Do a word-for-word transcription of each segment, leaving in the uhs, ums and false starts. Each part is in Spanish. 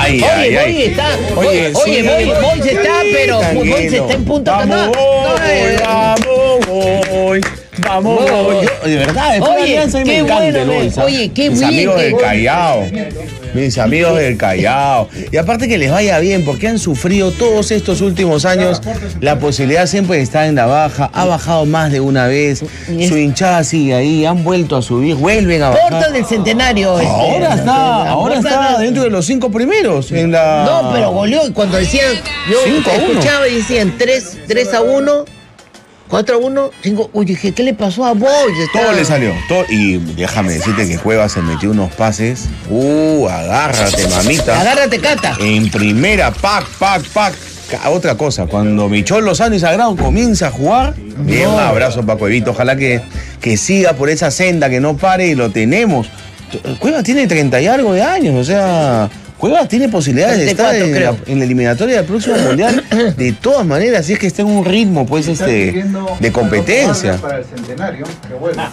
Ay, oye, ay, Boy ay. está. Oye, Oye, sí, oye, Boy, Boy, Boy se está, pero tranquilo. Boy se está en punto. Vamos, No, Boy, no, eh, vamos, Boy. Vamos, No. Boy. Yo, de verdad, después de Oye, Alianza, a mí me qué encanta bueno, el ve. Boy, ¿sabes? Oye, qué Mis bien amigos que- del Callao. Mis amigos del Callao. Y aparte que les vaya bien, porque han sufrido todos estos últimos años la posibilidad siempre de estar en la baja. Ha bajado más de una vez. Su hinchada sigue ahí, han vuelto a subir, vuelven a bajar. Porta del Centenario. este, Ahora está, ahora Porta está del- dentro de los cinco primeros en la. No, pero goleó. Y cuando decían, yo cinco a uno. escuchaba y decían tres a uno, cuatro a uno, cinco. Oye, dije, ¿qué le pasó a Boy? Todo le salió. Todo, y déjame decirte que Cuevas se metió unos pases. Uh, agárrate, mamita. Agárrate, Cata. En primera, pac, pac, pac. Ca- Otra cosa, cuando Michol Lozano y Sagrado comienza a jugar, bien, un abrazo para Cuevito. Ojalá que, que siga por esa senda, que no pare y lo tenemos. Cuevas tiene treinta y algo de años, o sea. Cuevas tiene posibilidades de estar treinta y cuatro, en la, en la eliminatoria del próximo mundial de todas maneras, si es que está en un ritmo pues este de competencia. Para el centenario, que bueno.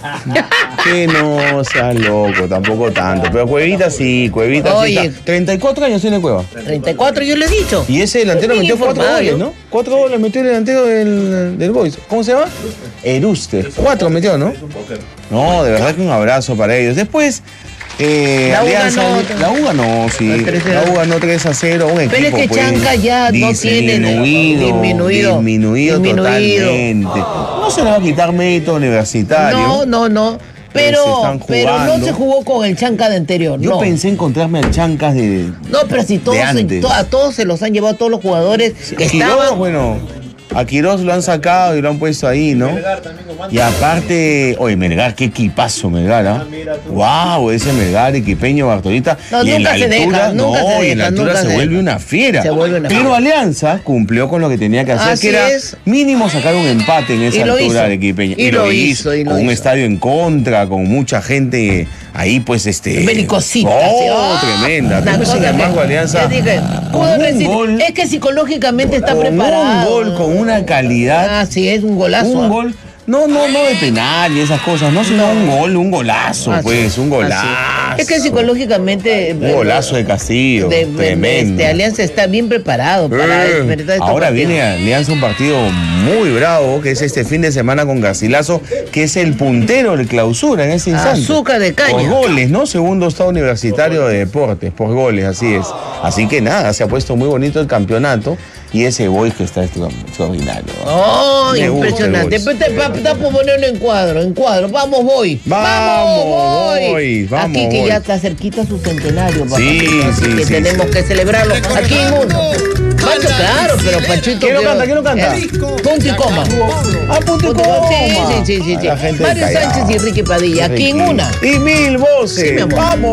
Que no seas loco, tampoco tanto. Pero Cuevita sí, Cuevita Oye. sí. Está. treinta y cuatro años tiene Cueva. treinta y cuatro, yo le he dicho. Y ese delantero Bien metió cuatro informado, goles, ¿no? ¿no? Cuatro goles metió el delantero del, del Boys. ¿Cómo se llama? Eruster. Cuatro metió, ¿no? No, de verdad que un abrazo para ellos. Después. Eh, La U Alianza, ganó. la U ganó, sí. La tres a cero. La U ganó tres a cero. Un equipo, Pero es que pues, Chanca ya no tiene disminuido, disminuido, disminuido, disminuido. totalmente. No se le va a quitar mérito universitario. No, no, no. Pero se Pero, están pero no jugando. se jugó con el Chanca de anterior. Yo no. pensé encontrarme al Chancas de. No, pero si todos, de se- antes. to- a todos se los han llevado, todos los jugadores que Quiroz, estaban. bueno, a Quiroz lo han sacado y lo han puesto ahí, ¿no? Y aparte, oye, Melgar, qué equipazo Melgar, ¿ah? Wow, ese Melgar, equipeño, Bartolita. No, y en la nunca se altura, deja, nunca no, se y en la deja, altura nunca se se vuelve deja. una fiera. Se vuelve una Pero fiera. Alianza cumplió con lo que tenía que hacer, Así que era es. mínimo sacar un empate en esa Y lo altura hizo. del equipeño. Y lo hizo, y lo con un hizo. estadio en contra, con mucha gente ahí, pues, este... Belicosita. Oh, sí. Ah, tremenda. una Pero, sin cosa embargo, que- Alianza... yo dije, con puedo un decir, gol- es que psicológicamente está con preparado. un gol con una calidad. Ah, sí, es un golazo. Un ah. gol, no, no, no de penal y esas cosas, no, sino un gol, un golazo, Así, pues, un golazo. así. Es que psicológicamente. Un golazo de Castillo, de- de- tremendo. Este, Alianza está bien preparado para Eh, enfrentar estos Ahora partidos. viene Alianza un partido muy bravo, que es este fin de semana con Garcilaso, que es el puntero de clausura en ese instante. Azúcar de caña. Por goles, ¿no? Segundo estado universitario de deportes, por goles, así es. Así que nada, se ha puesto muy bonito el campeonato y ese Boy que está extra- extraordinario. Oh, Me gusta impresionante. el Boys. Pero te- pa- Está por ponerlo en cuadro, en cuadro. Vamos, voy. Vamos, Boy. Boy, vamos, Aquí que Boy. ya está cerquita su centenario, papá. Sí, Así sí, que sí, tenemos sí. que celebrarlo. Aquí en uno. Pancho, claro, pero Panchito. ¿Quién lo que- canta? ¿Quién lo canta? Eh, Punto y coma. ¡Ah, punto y coma! Sí, sí, sí, sí, sí. La gente Mario del Callao. Sánchez y Ricky Padilla. Aquí en una. Y mil voces. Sí, mi amor. Vamos.